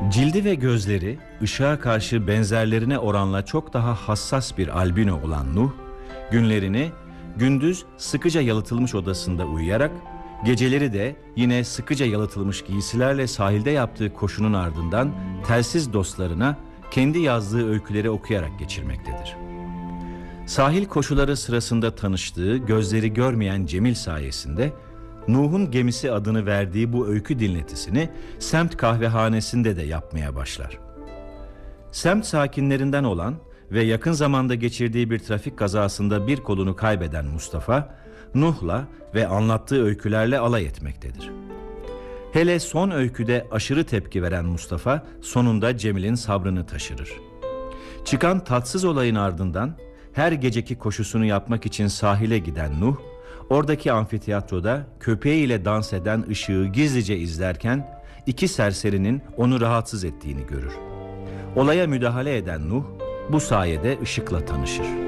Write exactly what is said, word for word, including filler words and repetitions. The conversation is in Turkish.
Cildi ve gözleri ışığa karşı benzerlerine oranla çok daha hassas bir albino olan Nuh, günlerini gündüz sıkıca yalıtılmış odasında uyuyarak, geceleri de yine sıkıca yalıtılmış giysilerle sahilde yaptığı koşunun ardından telsiz dostlarına kendi yazdığı öyküleri okuyarak geçirmektedir. Sahil koşuları sırasında tanıştığı gözleri görmeyen Cemil sayesinde Nuh'un Gemisi adını verdiği bu öykü dinletisini semt kahvehanesinde de yapmaya başlar. Semt sakinlerinden olan ve yakın zamanda geçirdiği bir trafik kazasında bir kolunu kaybeden Mustafa, Nuh'la ve anlattığı öykülerle alay etmektedir. Hele son öyküde aşırı tepki veren Mustafa sonunda Cemil'in sabrını taşırır. Çıkan tatsız olayın ardından her geceki koşusunu yapmak için sahile giden Nuh, oradaki amfiteyatroda köpeğiyle dans eden Işık'ı gizlice izlerken iki serserinin onu rahatsız ettiğini görür. Olaya müdahale eden Nuh bu sayede Işık'la tanışır.